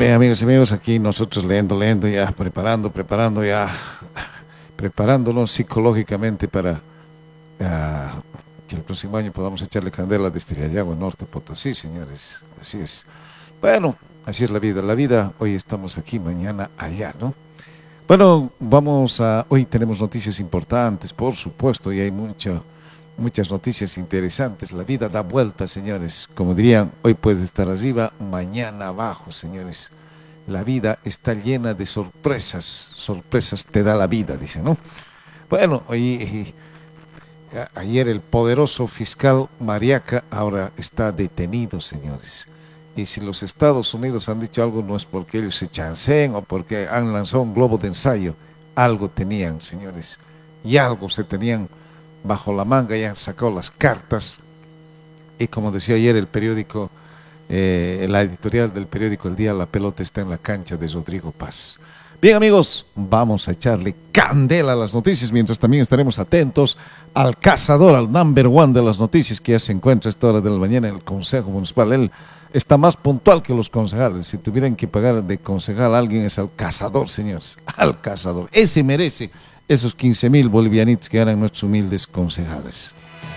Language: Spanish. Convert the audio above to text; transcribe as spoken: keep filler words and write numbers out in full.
Bien, amigos y amigos, aquí nosotros leyendo, leyendo, ya preparando, preparando, ya preparándonos psicológicamente para ah, que el próximo año podamos echarle candela desde Gallagua, Norte Potosí, señores. Así es. Bueno, así es la vida. La vida, hoy estamos aquí, mañana allá, ¿no? Bueno, vamos a, hoy tenemos noticias importantes, por supuesto, y hay mucho, muchas noticias interesantes. La vida da vueltas, señores. Como dirían, hoy puedes estar arriba, mañana abajo, señores. La vida está llena de sorpresas. Sorpresas te da la vida, dice, ¿no? Bueno, hoy, a- ayer el poderoso fiscal Mariaca ahora está detenido, señores. Y si los Estados Unidos han dicho algo, no es porque ellos se chanceen o porque han lanzado un globo de ensayo. Algo tenían, señores. Y algo se tenían bajo la manga y han sacado las cartas. Y como decía ayer el periódico, eh, la editorial del periódico El Día, la pelota está en la cancha de Rodrigo Paz. Bien, amigos, vamos a echarle candela a las noticias, mientras también estaremos atentos al cazador, al number one de las noticias que ya se encuentra a esta hora de la mañana en el Consejo Municipal. Él está más puntual que los concejales. Si tuvieran que pagar de concejal a alguien, es al cazador, señores, al cazador. Ese merece esos quince mil bolivianitos que eran nuestros humildes concejales.